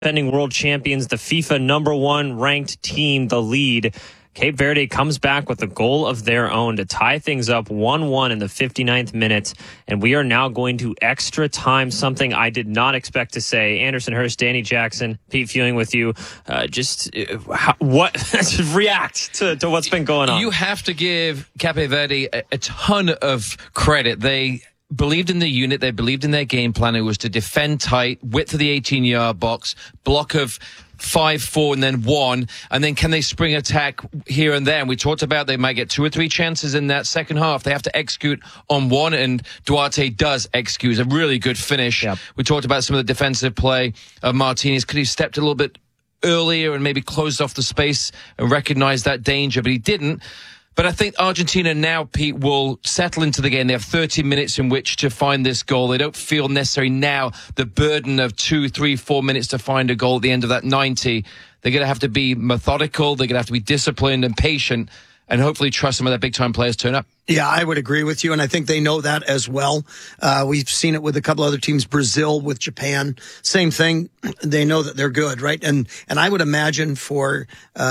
Defending world champions, the FIFA #1 ranked team, the lead. Cape Verde comes back with a goal of their own to tie things up 1-1 in the 59th minute. And we are now going to extra time, something I did not expect to say. Anderson Hurst, Danny Jackson, Pete Fewing with you. React to what's been going on. You have to give Cape Verde a ton of credit. They believed in the unit. They believed in their game plan. It was to defend tight, width of the 18-yard box, block of 5, 4, and then 1. And then can they spring attack here and there? And we talked about they might get 2 or 3 chances in that second half. They have to execute on one, and Duarte does execute. It's a really good finish. Yep. We talked about some of the defensive play of Martinez. Could he have stepped a little bit earlier and maybe closed off the space and recognized that danger? But he didn't. But I think Argentina now, Pete, will settle into the game. They have 30 minutes in which to find this goal. They don't feel necessary now the burden of 2, 3, 4 minutes to find a goal at the end of that 90. They're going to have to be methodical. They're going to have to be disciplined and patient and hopefully trust some of their big-time players turn up. Yeah, I would agree with you, and I think they know that as well. We've seen it with a couple other teams, Brazil with Japan. Same thing. They know that they're good, right? And I would imagine for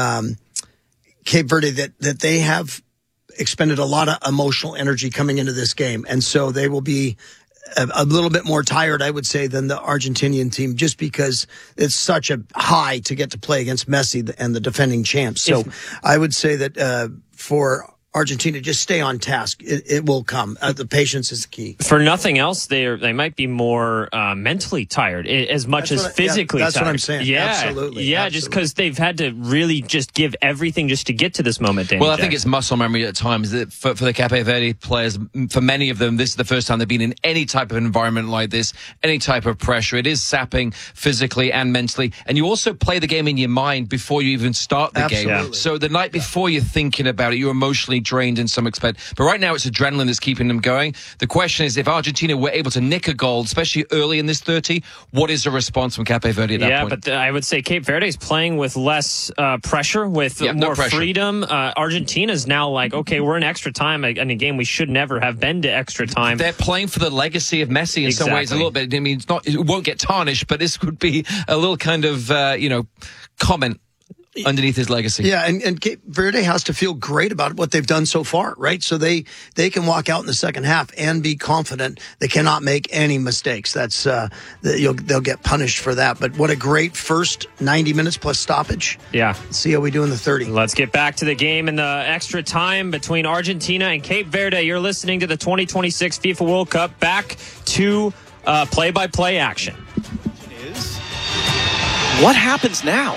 Cape Verde that they have expended a lot of emotional energy coming into this game. And so they will be a little bit more tired, I would say, than the Argentinian team, just because it's such a high to get to play against Messi and the defending champs. So I would say that for Argentina, just stay on task. It will come. The patience is the key. For nothing else, they might be more mentally tired as much as physically tired. That's what I'm saying. Yeah, absolutely. Yeah, absolutely. just because they've had to really just give everything just to get to this moment, Danny. Well, I think it's muscle memory at times. For the Cape Verde players, for many of them, this is the first time they've been in any type of environment like this, any type of pressure. It is sapping physically and mentally. And you also play the game in your mind before you even start the game. So the night before you're thinking about it, you're emotionally drained in some extent. But right now it's adrenaline that's keeping them going. The question is, if Argentina were able to nick a goal, especially early in this 30, what is the response from Cape Verde at that point? Yeah, but I would say Cape Verde is playing with less pressure, with more freedom. Argentina's now like, okay, we're in extra time in a game we should never have been to extra time. They're playing for the legacy of Messi in some ways a little bit. I mean, it won't get tarnished, but this could be a little kind of, comment underneath his legacy. Yeah, and Cape Verde has to feel great about what they've done so far, right? So they can walk out in the second half and be confident. They cannot make any mistakes. That's they'll get punished for that. But what a great first 90 minutes plus stoppage. Yeah. Let's see how we do in the 30. Let's get back to the game in the extra time between Argentina and Cape Verde. You're listening to the 2026 FIFA World Cup. Back to play-by-play action. What happens now?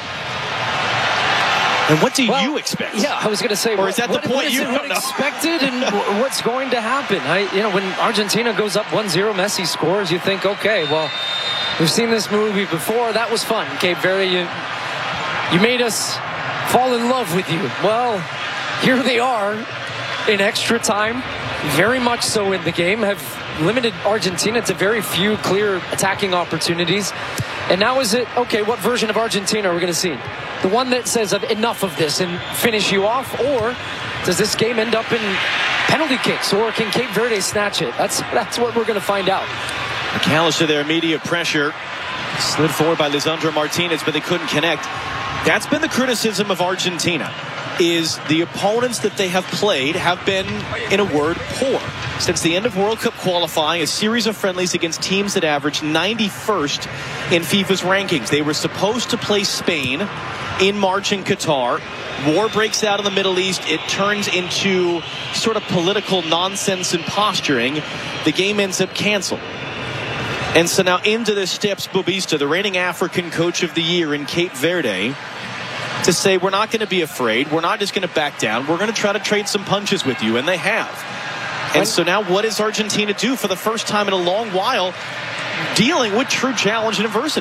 And what do you expect? Yeah, I was going to say, or is that the point you don't know? Expected and what's going to happen? When Argentina goes up 1-0, Messi scores, you think, okay, well, we've seen this movie before. That was fun. Cape Verde, you made us fall in love with you. Well, here they are in extra time, very much so in the game, have limited Argentina to very few clear attacking opportunities. And now is it, okay, what version of Argentina are we going to see? The one that says enough of this and finish you off? Or does this game end up in penalty kicks? Or can Cape Verde snatch it? That's what we're going to find out. McAllister there, immediate pressure. Slid forward by Lisandro Martinez, but they couldn't connect. That's been the criticism of Argentina, is the opponents that they have played have been, in a word, poor. Since the end of World Cup qualifying, a series of friendlies against teams that averaged 91st in FIFA's rankings. They were supposed to play Spain in March in Qatar. War breaks out in the Middle East. It turns into sort of political nonsense and posturing. The game ends up canceled. And so now into this steps Bobista, the reigning African coach of the year in Cape Verde, to say we're not going to be afraid. We're not just going to back down. We're going to try to trade some punches with you. And they have. And so now what does Argentina do for the first time in a long while, dealing with true challenge and adversity?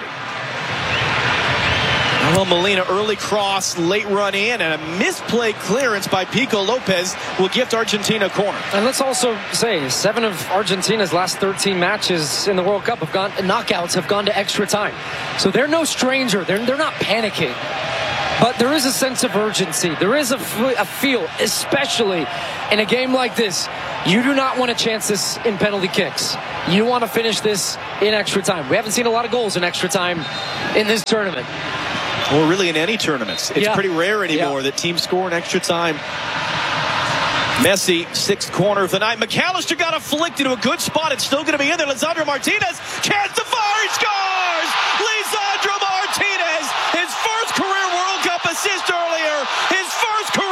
Well, Molina, early cross, late run in, and a misplay clearance by Pico Lopez will gift Argentina a corner. And let's also say 7 of Argentina's last 13 matches in the World Cup knockouts have gone to extra time. So they're no stranger. They're not panicking. But there is a sense of urgency. There is a feel, especially in a game like this. You do not want to chance this in penalty kicks. You want to finish this in extra time. We haven't seen a lot of goals in extra time in this tournament. Or really in any tournaments. It's pretty rare anymore that teams score in extra time. Messi, 6th corner of the night. McAllister got a flicked into a good spot. It's still going to be in there. Lisandro Martinez, chance to fire. He scores! Lisandro Martinez, his first career World Cup assist earlier. His first career